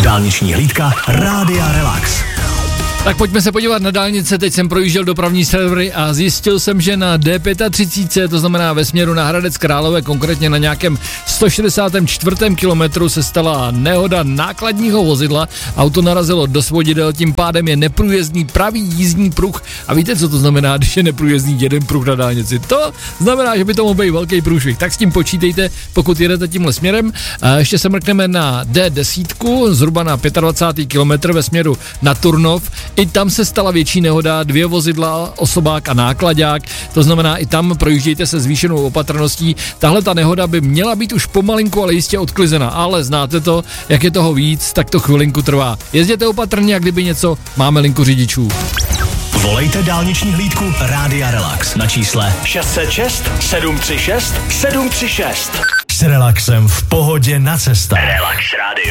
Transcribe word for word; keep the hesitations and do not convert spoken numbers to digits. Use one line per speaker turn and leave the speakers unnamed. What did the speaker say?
Dálniční hlídka Rádia Relax.
Tak pojďme se podívat na dálnice, teď jsem projížděl dopravní servery a zjistil jsem, že na D třicet pět, to znamená ve směru na Hradec Králové, konkrétně na nějakém sto šedesátém čtvrtém kilometru se stala nehoda nákladního vozidla, auto narazilo do svodidel, tím pádem je neprůjezdný pravý jízdní pruh a víte, co to znamená, když je neprůjezdný jeden pruh na dálnici? To znamená, že by to mohl být velký průšvih, tak s tím počítejte, pokud jedete tímhle směrem. A ještě se mrkneme na D deset, zhruba na dvacátý pátý kilometr ve směru na Turnov. I tam se stala větší nehoda, dvě vozidla, osobák a nákladák, to znamená i tam projíždějte se zvýšenou opatrností. Tahle ta nehoda by měla být už pomalinku, ale jistě odklizena, ale znáte to, jak je toho víc, tak to chvilinku trvá. Jezděte opatrně, a kdyby něco, máme linku řidičů.
Volejte dálniční hlídku Rádia Relax na čísle šest set šest sedm tři šest sedm tři šest. S relaxem v pohodě na cestách. Relax Radio.